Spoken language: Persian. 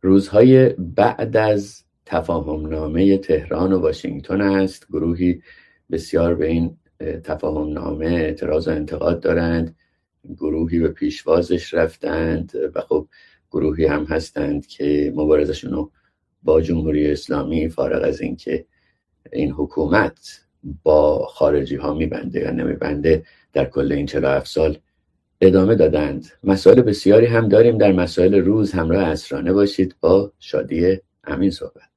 روزهای بعد از تفاهمنامه تهران و واشنگتن است. گروهی بسیار به این تفاهمنامه اعتراض و انتقاد دارند، گروهی به پیشوازش رفتند و خب گروهی هم هستند که مبارزشون رو با جمهوری اسلامی فارغ از این که این حکومت با خارجی ها میبنده یا نمیبنده در کل این 47 سال ادامه دادند. مسائل بسیاری هم داریم. در مسائل روز همراه اسرانه باشید. با شادی امین صحبت.